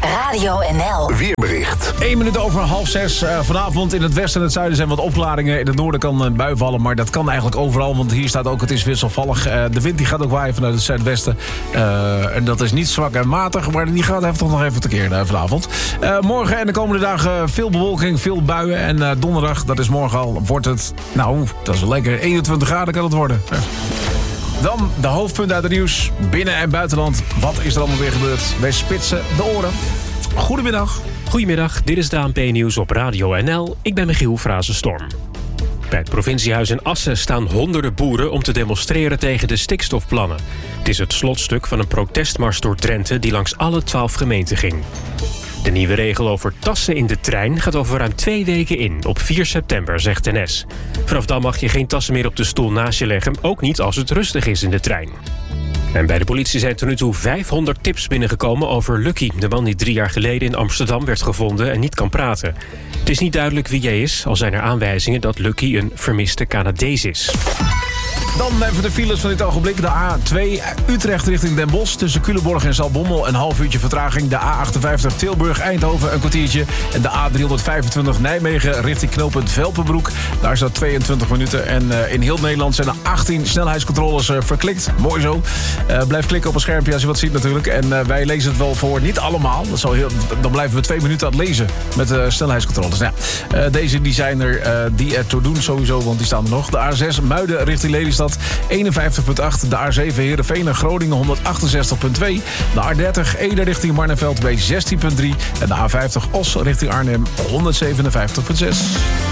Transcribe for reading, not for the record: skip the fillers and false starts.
Radio NL. Weerbericht. 1 minuut over 5:30. Vanavond in het westen en het zuiden zijn wat opklaringen. In het noorden kan een bui vallen, maar dat kan eigenlijk overal. Want hier staat ook, het is wisselvallig. De wind die gaat ook waaien vanuit het zuidwesten. En dat is niet zwak en matig, maar die gaat toch nog even tekeer vanavond. Morgen en de komende dagen veel bewolking, veel buien. En donderdag, dat is morgen al, wordt het... Nou, dat is wel lekker. 21 graden kan het worden. Dan de hoofdpunten uit het nieuws. Binnen- en buitenland. Wat is er allemaal weer gebeurd? Wij spitsen de oren. Goedemiddag. Goedemiddag, dit is de ANP-nieuws op Radio NL. Ik ben Michiel Frazenstorm. Bij het provinciehuis in Assen staan honderden boeren om te demonstreren tegen de stikstofplannen. Het is het slotstuk van een protestmars door Drenthe die langs alle 12 gemeenten ging. De nieuwe regel over tassen in de trein gaat over ruim 2 weken in, op 4 september, zegt NS. Vanaf dan mag je geen tassen meer op de stoel naast je leggen, ook niet als het rustig is in de trein. En bij de politie zijn tot nu toe 500 tips binnengekomen over Lucky, de man die 3 jaar geleden in Amsterdam werd gevonden en niet kan praten. Het is niet duidelijk wie hij is, al zijn er aanwijzingen dat Lucky een vermiste Canadees is. Dan even de files van dit ogenblik. De A2 Utrecht richting Den Bosch. Tussen Culemborg en Zaltbommel een half uurtje vertraging. De A58 Tilburg-Eindhoven een kwartiertje. En de A325 Nijmegen richting knooppunt Velpenbroek. Daar staat 22 minuten. En in heel Nederland zijn er 18 snelheidscontroles verklikt. Mooi zo. Blijf klikken op een schermpje als je wat ziet natuurlijk. En wij lezen het wel voor. Niet allemaal. Dan blijven we 2 minuten aan het lezen met snelheidscontroles. Nou, deze die zijn er die er toe doen sowieso, want die staan er nog. De A6 Muiden richting Lelystad 51,8. De A7 Heerenveen en Groningen 168,2. De A30 Ede richting Barneveld bij 16,3. En de A50 Os richting Arnhem 157,6.